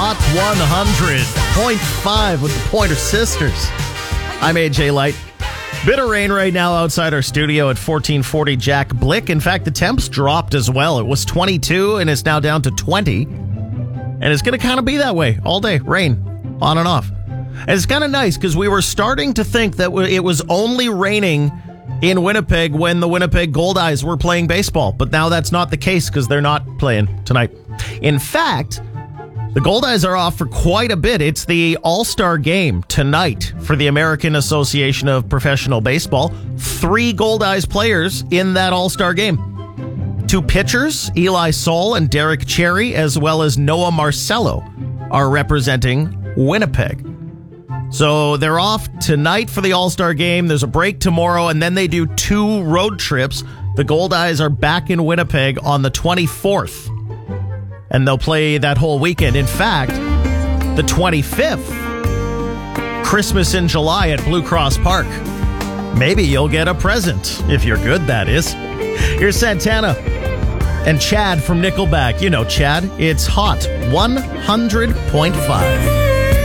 Hot 100.5 with the Pointer Sisters. I'm AJ Light. Bit of rain right now outside our studio at 1440 Jack Blick. In fact, the temps dropped as well. It was 22 and it's now down to 20. And it's going to kind of be that way all day. Rain on and off. And it's kind of nice because we were starting to think that it was only raining in Winnipeg when the Winnipeg Goldeyes were playing baseball. But now that's not the case because they're not playing tonight. In fact, the Goldeyes are off for quite a bit. It's the All-Star game tonight for the American Association of Professional Baseball. 3 Goldeyes players in that All-Star game. 2 pitchers, Eli Sol and Derek Cherry, as well as Noah Marcello, are representing Winnipeg. So they're off tonight for the All-Star game. There's a break tomorrow, and then they do 2 road trips. The Goldeyes are back in Winnipeg on the 24th, and they'll play that whole weekend. In fact, the 25th, Christmas in July at Blue Cross Park. Maybe you'll get a present, if you're good, that is. Here's Santana and Chad from Nickelback. You know Chad. It's Hot 100.5.